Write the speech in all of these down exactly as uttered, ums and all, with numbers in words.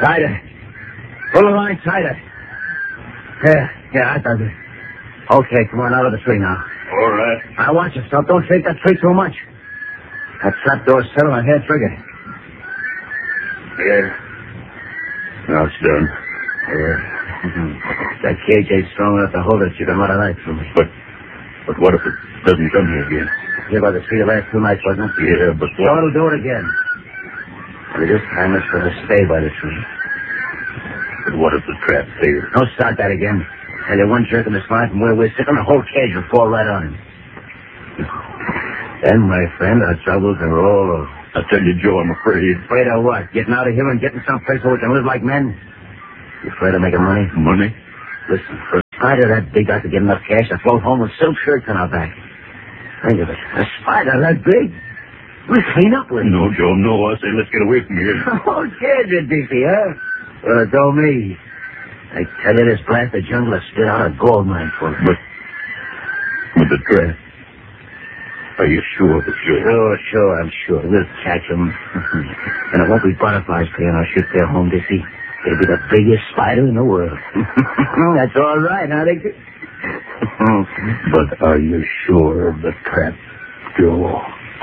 Tighter. Pull the line tighter. Yeah, yeah, I does it. Okay, come on, out of the tree now. All right. Now, watch yourself. Don't shake that tree too much. That trapdoor's set on a hair trigger. Yeah. Now it's done. Yeah. Mm-hmm. That cage ain't strong enough to hold it. You can run a knife through me. But, but what if it doesn't come here again? Here by the tree the last two nights, wasn't it? Yeah, but So it'll do it again. But this time it's going to stay by the tree. But what if the trap fails? Don't start that again. Tell you, one jerk in the spine from where we're sitting, the whole cage will fall right on him. Then, my friend, our troubles are all over. I tell you, Joe, I'm afraid. Afraid of what? Getting out of here and getting someplace where we can live like men? You afraid of making money? Money? Listen, for a spider that big, I could get enough cash to float home with silk shirts on our back. Think of it. A spider that big? We'll clean up with it. No, Joe, no. I say let's get away from here. Oh, scared you, Dixie, huh? Well, don't me. I tell you, this blasted jungle has spit out a gold mine for us. But, with the trap, are you sure that you're... Sure, sure, I'm sure. We'll catch them. And it won't be butterflies playing our ship there home, Dixie. It'll be the biggest spider in the world. That's all right, huh, Dixie? But are you sure of the trap, Joe?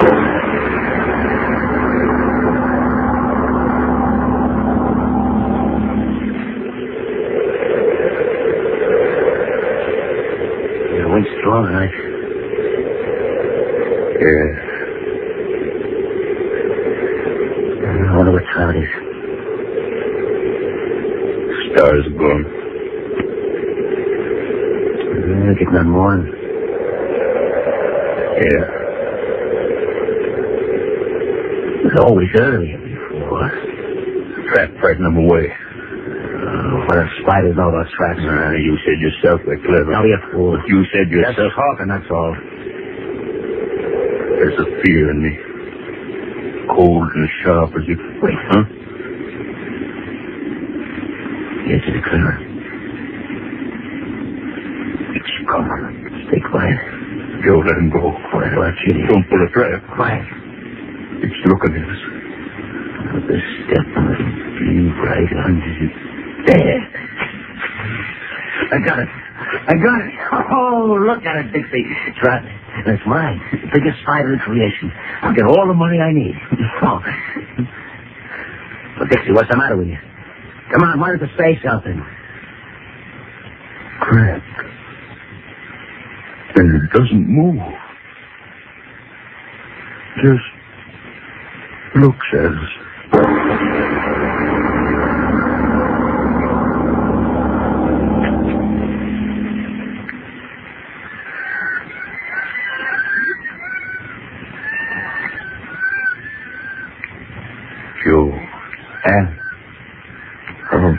The wind's strong tonight. Yeah. I wonder what time it is. Stars are gone. Yeah, getting on morning. Yeah. It was always early before. Trap frightened them away. Uh, what if spiders know about traps? Uh, you said yourself they're clever. Now, you fool. But you said yourself... Just talking, that's all. There's a fear in me. Cold and sharp as if... Wait. Huh? Yes, it's clear. It's coming. Stay quiet. Joe, let him go. Quiet, watch it. Don't pull a trap. Quiet. It's looking at us. Another step on it. Be right under it. There. I got it. I got it. Oh, look at it, Dixie. Trap. That's mine. The biggest spider in creation. I'll get all the money I need. Oh. Well, Dixie, what's the matter with you? Come on, why don't you say something? Crap. And it doesn't move. Just looks at us. Joe. And? How,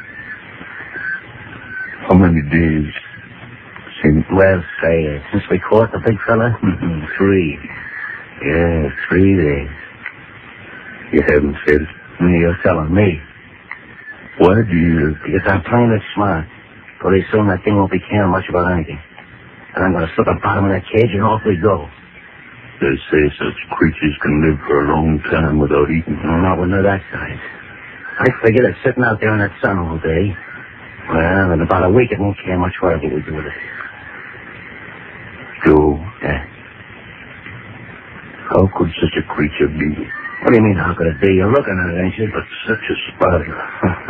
how many days since... Well, say it. Since we caught the big fella? Three. Yeah, three days. You haven't said it. You're telling me. Why do you... Because I'm playing it smart. Pretty soon that thing won't be caring much about anything. And I'm going to slip the bottom of that cage and off we go. They say such creatures can live for a long time without eating. No, not when they're that size. I figure that sitting out there in that sun all day, well, in about a week it won't care much whatever we do with it. Joe, Yeah. how could such a creature be? What do you mean, how could it be? You're looking at it, ain't you? But such a spider.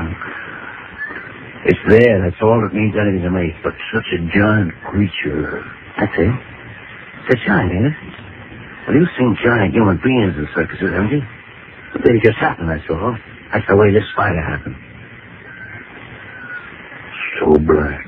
It's there. That's all that means anything to me. But such a giant creature. That's it. It's a giant, ain't it? Well, you've seen giant human beings in circuses, haven't you? They just happen, that's all. That's the way this spider happened. So black.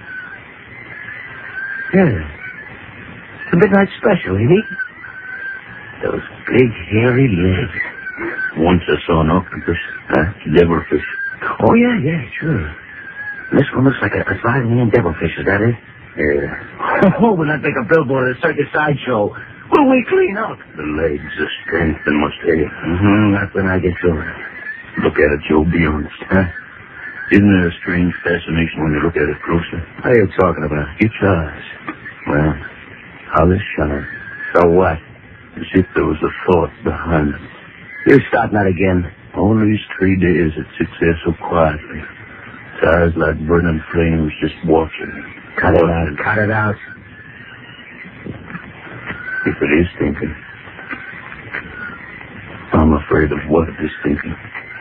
Yeah. It's a midnight special, ain't he? Those big, hairy legs. Once I saw an octopus. Huh? Devilfish. Oh, yeah, yeah, sure. This one looks like a, a five-man devilfish, is that it? Yeah. Oh, we'll not make a billboard at a circus sideshow. Will we clean up? The legs, the strength, and must have. Mm-hmm, that's when I get to it. Look at it, Joe, be honest. Huh? Isn't there a strange fascination when you look at it closer? What are you talking about? Its eyes. Well, How they shine. so what? As if there was a thought behind them. You starting that again. All these three days it sits there so quietly. Its eyes like burning flames, just watching. Cut it out, cut it out. If it is thinking, I'm afraid of what it is thinking.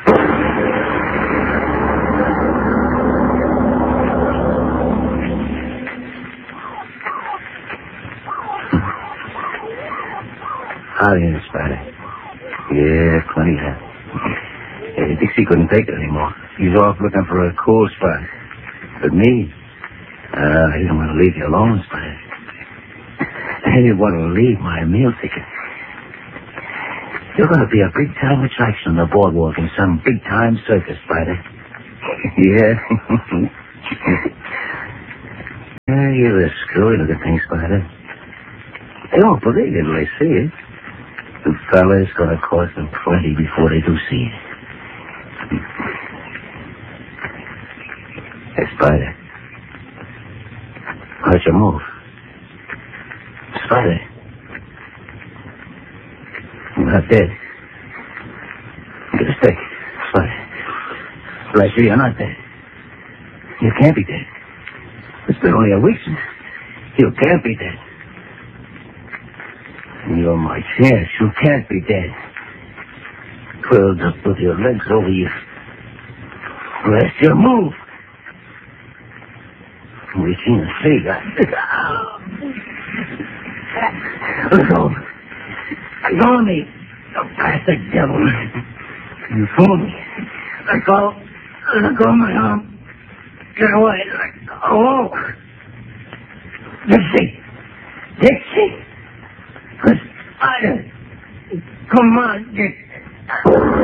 How are you, Spider? Yeah, plenty of. Hey, Dixie couldn't take it anymore. He's off looking for a cool spot. But me, uh, he didn't want to leave you alone, Spider. I didn't want to leave my meal ticket. You're going to be a big-time attraction on the boardwalk in some big-time circus, Spider. Yeah. Yeah, you're a screwy looking thing, Spider. They won't believe it till they see it. The fella's going to cost them plenty before they do see it. Hey, Spider. How'd you move? Spider. You're not dead. Get a stick. Spider. Right here, you're not dead. You can't be dead. It's been only a week since. You can't be dead. You're my chance. You can't be dead. Curled up with your legs over you. Rest your move. Reaching a cigar. Let go. Let go of me. You bastard devil. You fooled me. Let go. Let go of my arm. Get away. Let go. Dixie. Dixie. Spider. Come on, Dixie.